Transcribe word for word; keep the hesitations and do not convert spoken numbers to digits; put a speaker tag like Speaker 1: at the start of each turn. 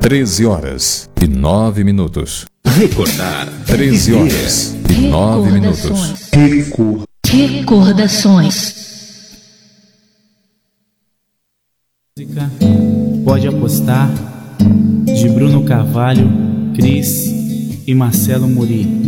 Speaker 1: treze horas e nove minutos.
Speaker 2: Recordar.
Speaker 1: treze horas e nove minutos.
Speaker 3: Recor-
Speaker 4: Recordações.
Speaker 5: Música Pode Apostar, de Bruno Carvalho, Cris e Marcelo Muri.